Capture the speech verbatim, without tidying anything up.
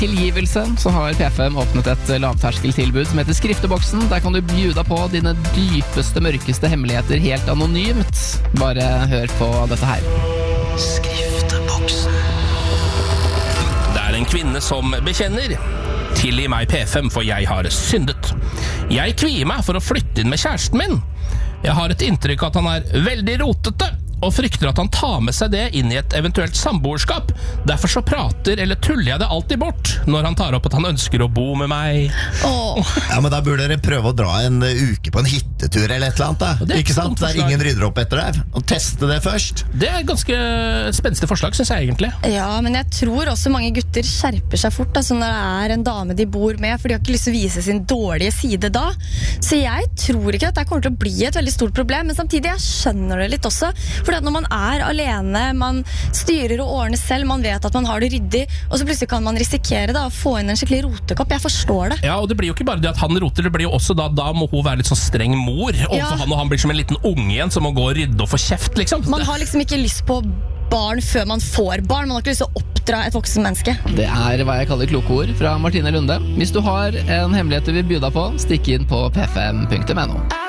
tilgivelse, så har P fem åpnet et lavterskeltilbud som heter Skrifteboksen. Der kan du bjuda på dine dypeste, mørkeste hemmeligheter helt anonymt. Bare hør på dette her. Skrifteboksen. Det er en kvinne som bekjenner. Tilgi meg P fem, for jeg har syndet. Jeg kvier meg for å flytte inn med kjæresten min. Jeg har et inntrykk at han er veldig rotete, og frykter at han tar med seg det inn i et eventuelt samboerskap. Derfor så prater eller tuller jeg det alltid bort når han tar opp at han ønsker å bo med meg. Åh. Ja, men da burde dere prøve å dra en uke på en hittetur eller et eller annet da. Det er ikke sant? et Der forslag. ingen rydder opp etter deg. Og teste det først. Det er et ganske spenstig forslag, synes jeg egentlig. Ja, men jeg tror også mange gutter skjerper seg fort altså når det er en dame de bor med, for de har ikke lyst til å vise sin dårlige side da. Så jeg tror ikke at det kommer til å bli et veldig stort problem, men samtidig jeg skjønner det litt også. For når man er alene, man styrer og ordner selv, man vet at man har det ryddig, og så plutselig kan man risikere da, å få inn en skikkelig rotekopp. Jeg forstår det. Ja, og det blir jo ikke bare det at han roter, det blir jo også da, da må hun være litt sånn streng mor overfor Ja. han, og han blir som en liten unge igjen som må gå og rydde og få kjeft, liksom. Man har liksom ikke lyst på barn før man får barn. Man har ikke lyst til å oppdra et voksen menneske. Det er hva jeg kaller kloke ord fra Martine Lunde. Hvis du har en hemmelighet du vil bjuda på, stikk inn på p fem punktum n o.